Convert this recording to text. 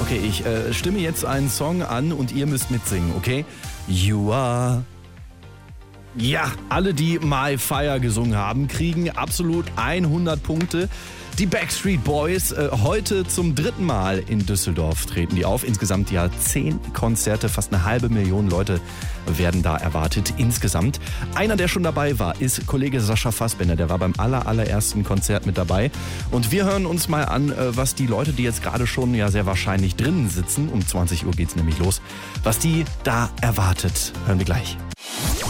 Okay, ich stimme jetzt einen Song an und ihr müsst mitsingen, okay? You are... Ja, alle, die My Fire gesungen haben, kriegen absolut 100 Punkte. Die Backstreet Boys, heute zum 3. Mal in Düsseldorf treten die auf. Insgesamt ja 10 Konzerte, fast 500.000 Leute werden da erwartet insgesamt. Einer, der schon dabei war, ist Kollege Sascha Fassbender. Der war beim allerersten Konzert mit dabei. Und wir hören uns mal an, was die Leute, die jetzt gerade schon ja sehr wahrscheinlich drinnen sitzen, um 20 Uhr geht's nämlich los, was die da erwartet. Hören wir gleich.